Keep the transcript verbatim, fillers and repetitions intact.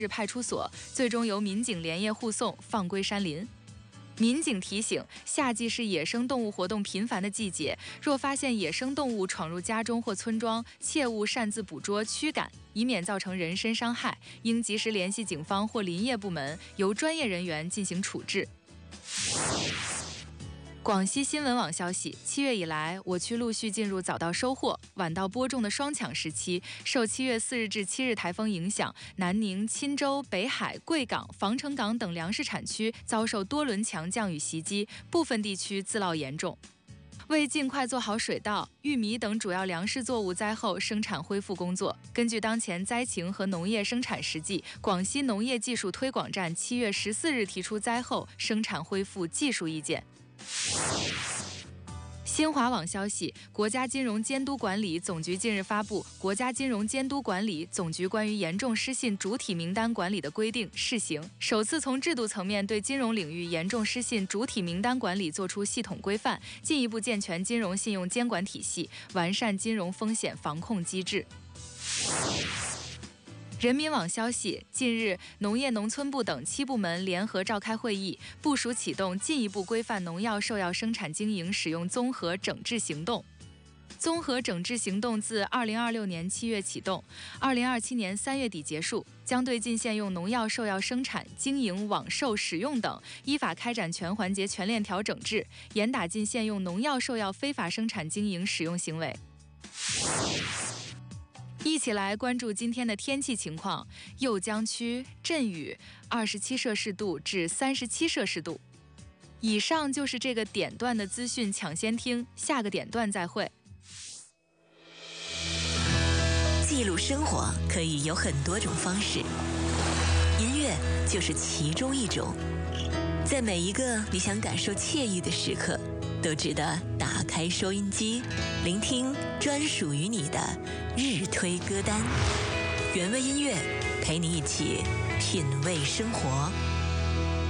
日派出所，最终由民警连夜护送放归山林。民警提醒，夏季是野生动物活动频繁的季节，若发现野生动物闯入家中或村庄，切勿擅自捕捉驱赶，以免造成人身伤害，应及时联系警方或林业部门，由专业人员进行处置。广西新闻网消息，七月以来，我区陆续进入早到收获、晚到播种的双抢时期。受七月四日至七日台风影响，南宁、钦州、北海、贵港、防城港等粮食产区遭受多轮强降雨袭击，部分地区自涝严重。为尽快做好水稻、玉米等主要粮食作物灾后生产恢复工作，根据当前灾情和农业生产实际，广西农业技术推广站七月十四日提出灾后生产恢复技术意见。新华网消息，国家金融监督管理总局近日发布《国家金融监督管理总局关于严重失信主体名单管理的规定（试行）》，首次从制度层面对金融领域严重失信主体名单管理作出系统规范，进一步健全金融信用监管体系，完善金融风险防控机制。人民网消息，近日，农业农村部等七部门联合召开会议，部署启动进一步规范农药、兽药生产经营使用综合整治行动。综合整治行动自二零二六年七月启动，二零二七年三月底结束，将对进县用农药、兽药生产、经营、网售、使用等依法开展全环节全链条整治，严打进县用农药、兽药非法生产、经营、使用行为。一起来关注今天的天气情况。酉江区阵雨，二十七摄氏度至三十七摄氏度。以上就是这个点段的资讯，抢先听，下个点段再会。 记录生活可以有很多种方式，音乐就是其中一种。在每一个你想感受惬意的时刻，都值得打开收音机，聆听专属于你的日推歌单，原味音乐陪你一起品味生活。